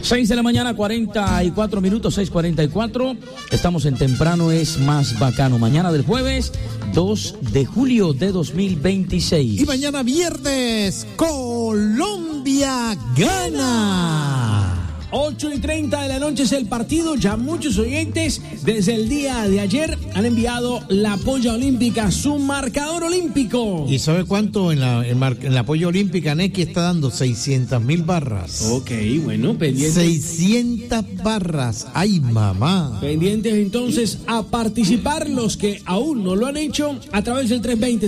6 de la mañana, 44 minutos, 6:44. Estamos en Temprano es Más Bacano. Mañana del jueves, 2 de julio de 2026. Y mañana viernes, Colombia gana. 8:30 de la noche es el partido. Ya muchos oyentes desde el día de ayer han enviado la polla olímpica, su marcador olímpico. ¿Y sabe cuánto en la polla olímpica? Neki está dando 600,000 barras. Ok, bueno, pendientes. 600 barras. ¡Ay, mamá! Pendientes entonces a participar los que aún no lo han hecho a través del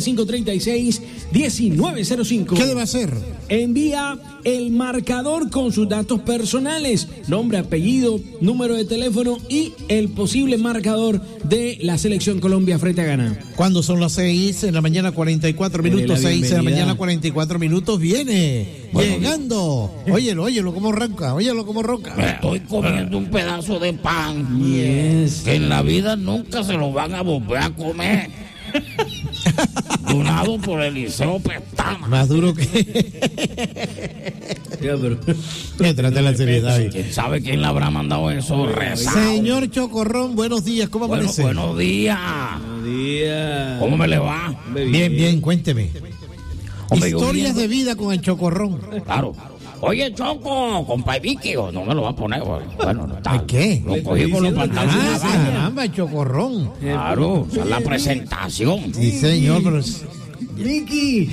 320-536-1905. ¿Qué debe hacer? Envía el marcador con sus datos personales, nombre, apellido, número de teléfono y el posible marcador de la selección Colombia frente a Ghana. ¿Cuándo son las 6 de la mañana, 44 minutos? 6 de la mañana, 44 minutos. Viene llegando. Óyelo cómo ronca. Me estoy comiendo un pedazo de pan. Yes. Que en la vida nunca se lo van a volver a comer. Donado por Eliseo Pestana. Más duro que... Ya, pero... Trate la seriedad. ¿Quién sabe quién le habrá mandado eso rezado? Señor Chocorrón, buenos días, ¿cómo amanece? Buenos días. Buenos días. ¿Cómo me le va? Bien, cuénteme. Hombre, Historias de vida con el Chocorrón. Claro. Oye, Choco, compa Vicky, no me lo va a poner. Bueno, no está. ¿Qué? Lo cogí con los pantalones. Caramba, Chocorrón. Claro, esa es la presentación. Sí, señor, pero... Ricky.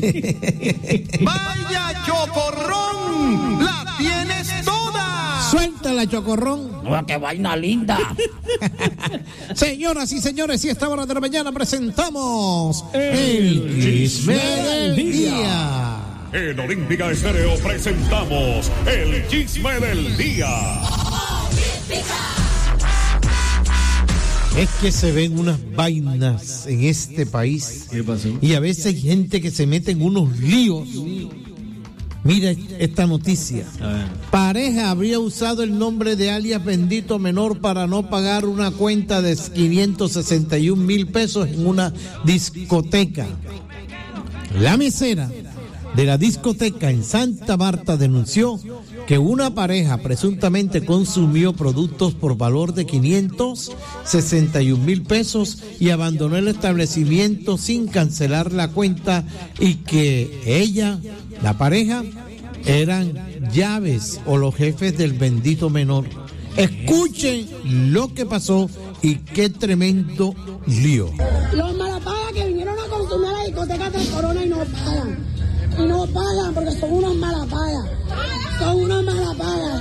¡Vaya, Chocorrón! ¡La tienes toda! Suéltala, Chocorrón. No, qué vaina linda. Señoras y señores, y a esta hora de la mañana presentamos el Chisme del Día. En Olímpica Estéreo presentamos el Chisme del Día. Es que se ven unas vainas en este país. ¿Qué pasó? Y a veces hay gente que se mete en unos líos. Mira esta noticia. Pareja habría usado el nombre de alias Bendito Menor para no pagar una cuenta de 561,000 pesos en una discoteca. La mesera de la discoteca en Santa Marta denunció que una pareja presuntamente consumió productos por valor de 561,000 pesos y abandonó el establecimiento sin cancelar la cuenta, y que ella, la pareja, eran llaves o los jefes del Bendito Menor. Escuchen lo que pasó y qué tremendo lío. Los malapagas que vinieron a consumir la discoteca del Corona y no pagan. Y no pagan porque son unos malapagas. Son unos malapagas.